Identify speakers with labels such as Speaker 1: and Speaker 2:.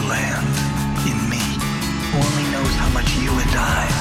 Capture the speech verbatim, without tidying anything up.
Speaker 1: land in me who only knows how much you and I